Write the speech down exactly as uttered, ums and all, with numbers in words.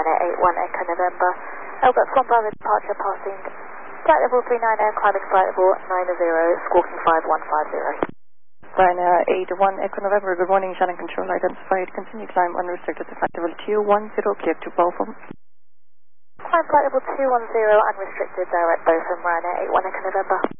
Ryanair eight one Echo November. Albert one Bravo departure passing flight level three nine zero, climbing flight level nine zero, squawking five one five zero. Ryanair eight one Echo November, good morning, Shannon Control identified. Continue climb unrestricted to flight level two one zero, clear to Botham. Climb flight level two one zero, unrestricted, direct Botham, Ryanair eight one Echo November.